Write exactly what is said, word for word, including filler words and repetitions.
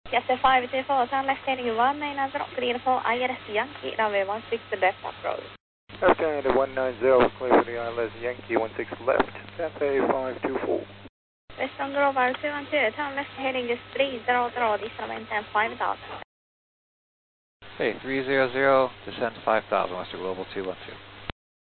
Yes, sir, five two four, turn left heading one nine zero, clear for I L S Yankee, runway one six left approach. Okay, the one nine zero, clear for the I L S Yankee one six left, Cathay five two four. Western Global two one two, turn left heading three zero zero, descend maintain five thousand. Hey, three zero zero, descend five thousand, Western Global two one two.